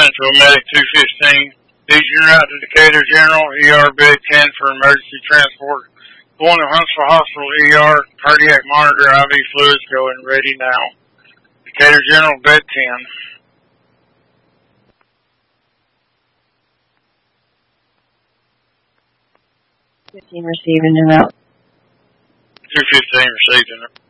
Central Medic 215. Beijing route to Decatur General, ER bed 10 for emergency transport. Going to Huntsville Hospital ER, cardiac monitor, IV fluids going ready now. Decatur General bed 10. 15 receiving and out. 215 receiving it.